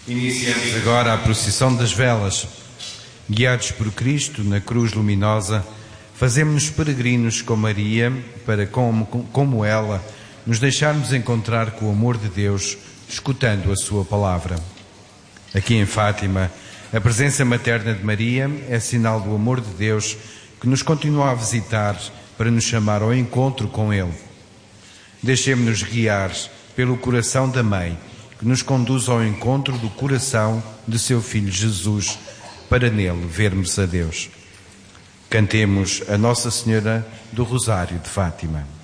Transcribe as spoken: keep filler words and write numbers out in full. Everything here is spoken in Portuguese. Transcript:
Iniciamos agora a procissão das velas. Guiados por Cristo na cruz luminosa, fazemos-nos peregrinos com Maria para, como, como ela, nos deixarmos encontrar com o amor de Deus, escutando a sua palavra. Aqui em Fátima, a presença materna de Maria é sinal do amor de Deus que nos continua a visitar para nos chamar ao encontro com Ele. Deixemos-nos guiar pelo coração da Mãe, que nos conduz ao encontro do coração de seu Filho Jesus, para nele vermos a Deus. Cantemos a Nossa Senhora do Rosário de Fátima.